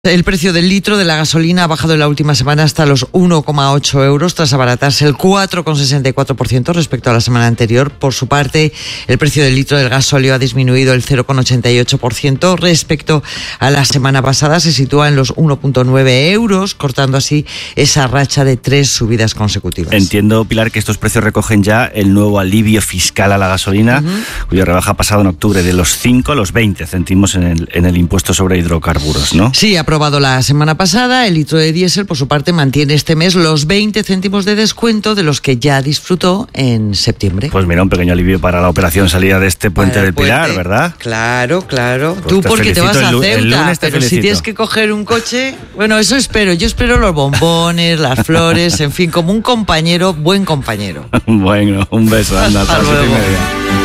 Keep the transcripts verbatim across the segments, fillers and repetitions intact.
El precio del litro de la gasolina ha bajado en la última semana hasta los uno coma ocho euros, tras abaratarse el cuatro coma sesenta y cuatro por ciento respecto a la semana anterior. Por su parte, el precio del litro del gasóleo ha disminuido el cero coma ochenta y ocho por ciento respecto a la semana pasada. Se sitúa en los uno coma nueve euros, cortando así esa racha de tres subidas consecutivas. Entiendo, Pilar, que estos precios recogen ya el nuevo alivio fiscal a la gasolina, uh-huh. cuya rebaja ha pasado en octubre de los cinco a los veinte céntimos en el, en el impuesto sobre hidrocarburos, ¿no? Sí, aprobado la semana pasada. El litro de diésel, por su parte, mantiene este mes los veinte céntimos de descuento de los que ya disfrutó en septiembre. Pues mira, un pequeño alivio para la operación salida de este puente para del puente, Pilar, ¿verdad? Claro, claro. Pues Tú te porque te vas a el, Ceuta, el lunes te pero felicito. Si tienes que coger un coche, bueno, eso espero. Yo espero los bombones, las flores, en fin, como un compañero, buen compañero. Bueno, un beso, anda, hasta hasta las siete y media.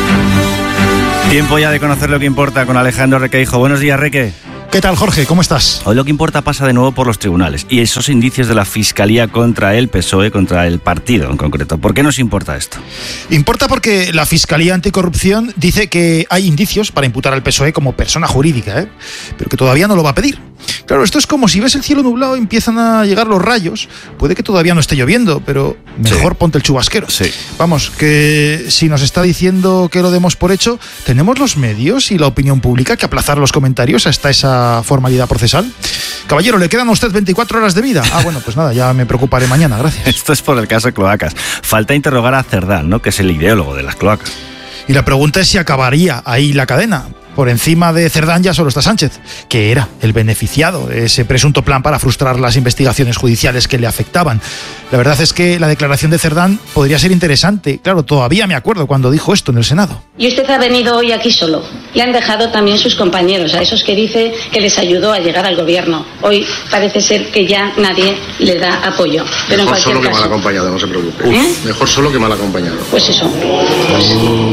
Tiempo ya de conocer lo que importa con Alejandro Requeijo. Buenos días, Reque. ¿Qué tal, Jorge? ¿Cómo estás? Hoy lo que importa pasa de nuevo por los tribunales y esos indicios de la Fiscalía contra el P S O E, contra el partido en concreto. ¿Por qué nos importa esto? Importa porque la Fiscalía Anticorrupción dice que hay indicios para imputar al P S O E como persona jurídica, ¿eh? pero que todavía no lo va a pedir. Claro, esto es como si ves el cielo nublado y empiezan a llegar los rayos. Puede que todavía no esté lloviendo, pero mejor sí. ponte el chubasquero. Sí. Vamos, que si nos está diciendo que lo demos por hecho, ¿tenemos los medios y la opinión pública que aplazar los comentarios hasta esa formalidad procesal? Caballero, ¿le quedan a usted veinticuatro horas de vida? Ah, bueno, pues nada, ya me preocuparé mañana, gracias. Esto es por el caso de Cloacas. Falta interrogar a Cerdán, ¿no?, que es el ideólogo de las cloacas. Y la pregunta es si acabaría ahí la cadena. Por encima de Cerdán ya solo está Sánchez, que era el beneficiado de ese presunto plan para frustrar las investigaciones judiciales que le afectaban. La verdad es que la declaración de Cerdán podría ser interesante. Claro, todavía me acuerdo cuando dijo esto en el Senado. Y usted ha venido hoy aquí solo. Le han dejado también sus compañeros, a esos que dice que les ayudó a llegar al gobierno. Hoy parece ser que ya nadie le da apoyo. Pero Mejor en solo caso... que mal acompañado, no se preocupe. ¿Eh? Mejor solo que mal acompañado. Pues eso. Pues...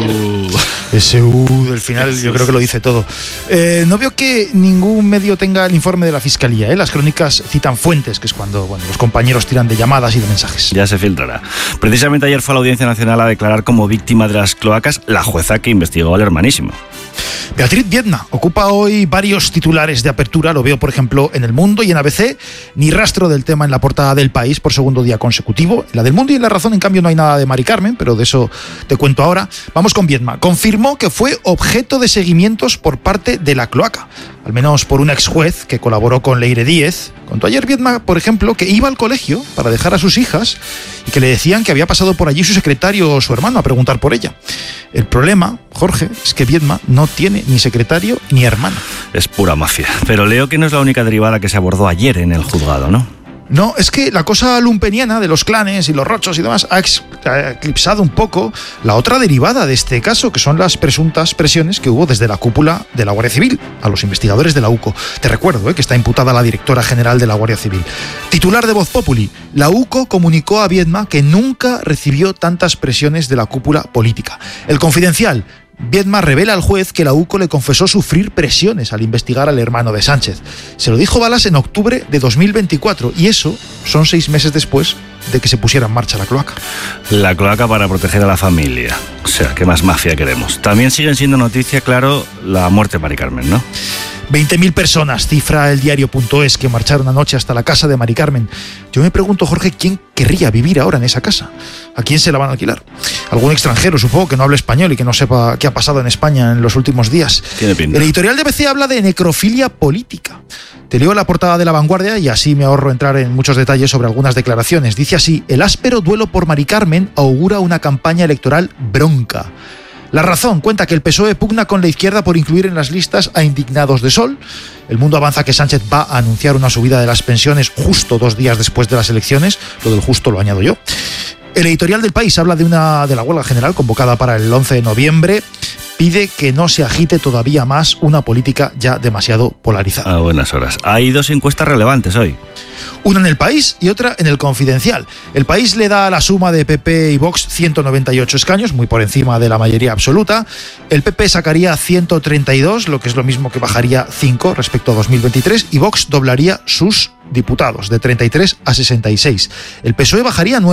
Ese U del final yo creo que lo dice todo. Eh, no veo que ningún medio tenga el informe de la Fiscalía, ¿eh? Las crónicas citan fuentes, que es cuando bueno, los compañeros tiran de llamadas y de mensajes. Ya se filtrará. Precisamente ayer fue a la Audiencia Nacional a declarar como víctima de las cloacas la jueza que investigó al hermanísimo. Beatriz Viedma ocupa hoy varios titulares de apertura, lo veo por ejemplo en El Mundo y en A B C, ni rastro del tema en la portada del País por segundo día consecutivo. En la del Mundo y en La Razón, en cambio, no hay nada de Mari Carmen, pero de eso te cuento ahora. Vamos con Viedma. Confirmó que fue objeto de seguimientos por parte de la cloaca, al menos por un ex juez que colaboró con Leire Díez. Contó ayer Viedma, por ejemplo, que iba al colegio para dejar a sus hijas y que le decían que había pasado por allí su secretario o su hermano a preguntar por ella. El problema, Jorge, es que Viedma no tiene ni secretario ni hermano. Es pura mafia. Pero leo que no es la única derivada que se abordó ayer en el juzgado, ¿no? No, es que la cosa lumpeniana de los clanes y los rochos y demás ha, ex, ha eclipsado un poco la otra derivada de este caso, que son las presuntas presiones que hubo desde la cúpula de la Guardia Civil a los investigadores de la UCO. Te recuerdo eh, que está imputada la directora general de la Guardia Civil. Titular de Voz Populi, la UCO comunicó a Viedma que nunca recibió tantas presiones de la cúpula política. El Confidencial. Viedma revela al juez que la UCO le confesó sufrir presiones al investigar al hermano de Sánchez. Se lo dijo Balas en octubre de dos mil veinticuatro y eso son seis meses después de que se pusiera en marcha la cloaca. La cloaca para proteger a la familia. O sea, ¿qué más mafia queremos? También siguen siendo noticia, claro, la muerte de Mari Carmen, ¿no? veinte mil personas, cifra el diario punto es, que marcharon anoche hasta la casa de Mari Carmen. Yo me pregunto, Jorge, ¿quién querría vivir ahora en esa casa? ¿A quién se la van a alquilar? Algún extranjero, supongo, que no hable español y que no sepa qué ha pasado en España en los últimos días. Tiene pinta. El editorial de A B C habla de necrofilia política. Te leo la portada de La Vanguardia y así me ahorro entrar en muchos detalles sobre algunas declaraciones. Dice así: el áspero duelo por Mari Carmen augura una campaña electoral bronca. La Razón cuenta que el P S O E pugna con la izquierda por incluir en las listas a indignados de Sol. El Mundo avanza que Sánchez va a anunciar una subida de las pensiones justo dos días después de las elecciones. Lo del justo lo añado yo. El editorial del País habla de una de la huelga general convocada para el once de noviembre. Pide que no se agite todavía más una política ya demasiado polarizada. A buenas horas. Hay dos encuestas relevantes hoy. Una en El País y otra en El Confidencial. El País le da a la suma de P P y Vox ciento noventa y ocho escaños, muy por encima de la mayoría absoluta. El P P sacaría ciento treinta y dos, lo que es lo mismo que bajaría cinco respecto a dos mil veintitrés, y Vox doblaría sus diputados, de treinta y tres a sesenta y seis. El P S O E bajaría nueve,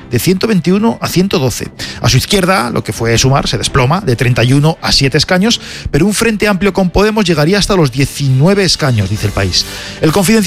de ciento veintiuno a ciento doce. A su izquierda, lo que fue Sumar, se desploma de treinta y uno a siete escaños, pero un Frente Amplio con Podemos llegaría hasta los diecinueve escaños, dice El País. El Confidencial